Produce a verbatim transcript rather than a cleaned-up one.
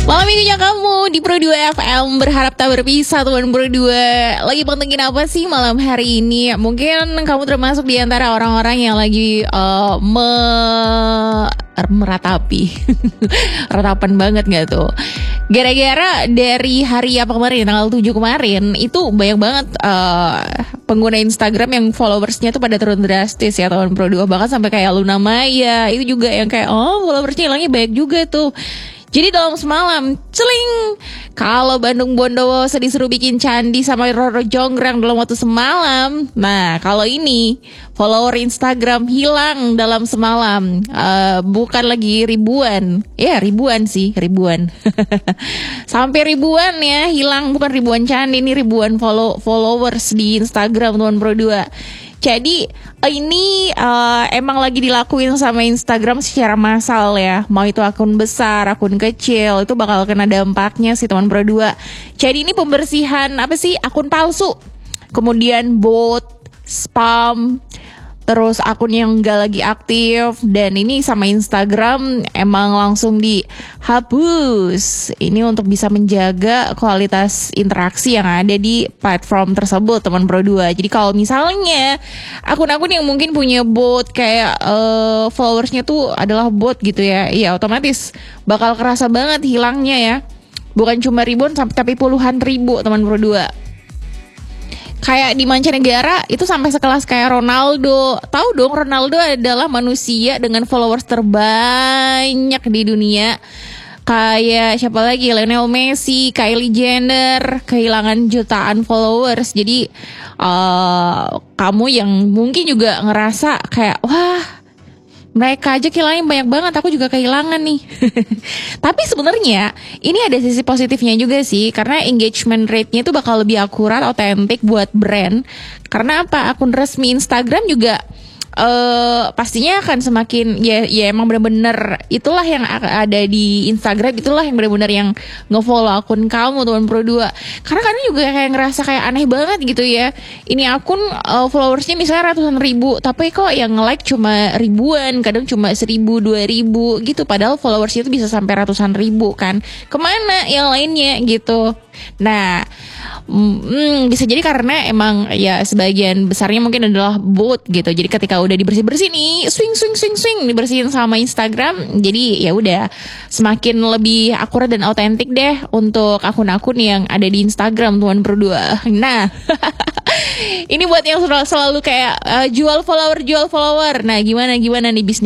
Malam minggunya kamu di Pro dua F M, berharap tak berpisah teman Pro dua. Lagi pantengin apa sih malam hari ini? Mungkin kamu termasuk di antara orang-orang yang lagi uh, me meratapi ratapan banget gak tuh? Gara-gara dari hari apa kemarin, tanggal tujuh kemarin, itu banyak banget uh, pengguna Instagram yang followersnya tuh pada turun drastis ya teman Pro dua. Bahkan sampai kayak Luna Maya, itu juga yang kayak oh followersnya hilangnya banyak juga tuh. Jadi dalam semalam, celing, kalau Bandung Bondowo disuruh bikin candi sama Roro Jonggrang dalam waktu semalam. Nah, kalau ini follower Instagram hilang dalam semalam, uh, bukan lagi ribuan, ya ribuan sih, ribuan. Sampai ribuan ya, hilang, bukan ribuan candi, ini ribuan follow followers di Instagram teman Pro dua. Jadi ini uh, emang lagi dilakuin sama Instagram secara massal ya. Mau itu akun besar, akun kecil, itu bakal kena dampaknya sih teman Pro dua. Jadi ini pembersihan apa sih akun palsu, kemudian bot, spam, terus akun yang gak lagi aktif. Dan ini sama Instagram emang langsung dihapus. Ini untuk bisa menjaga kualitas interaksi yang ada di platform tersebut teman Pro dua. Jadi kalau misalnya akun-akun yang mungkin punya bot kayak uh, followersnya tuh adalah bot gitu ya, ya otomatis bakal kerasa banget hilangnya ya. Bukan cuma ribuan tapi puluhan ribu teman Pro dua. Kayak di mancanegara itu sampai sekelas kayak Ronaldo. Tahu dong, Ronaldo adalah manusia dengan followers terbanyak di dunia. Kayak siapa lagi, Lionel Messi, Kylie Jenner, kehilangan jutaan followers. Jadi uh, kamu yang mungkin juga ngerasa kayak wah, mereka aja kehilangan banyak banget, aku juga kehilangan nih. Tapi sebenarnya ini ada sisi positifnya juga sih, karena engagement rate-nya itu bakal lebih akurat, otentik buat brand. Karena apa? Akun resmi Instagram juga Uh, pastinya akan semakin ya ya emang benar-benar itulah yang ada di Instagram, itulah yang benar-benar yang ngefollow akun kamu teman Pro dua. Karena kadang juga kayak ngerasa kayak aneh banget gitu ya. Ini akun uh, followersnya misalnya ratusan ribu, tapi kok yang like cuma ribuan, kadang cuma seribu, dua ribu gitu. Padahal followersnya itu bisa sampai ratusan ribu kan. Kemana yang lainnya gitu? Nah, hmm, bisa jadi karena emang ya sebagian besarnya mungkin adalah bot gitu. Jadi ketika udah dibersih-bersih nih, swing swing swing swing dibersihin sama Instagram, jadi ya udah semakin lebih akurat dan autentik deh untuk akun-akun yang ada di Instagram teman Pro dua. Nah, ini buat yang selalu, selalu kayak uh, jual follower jual follower. Nah, gimana gimana nih bisnis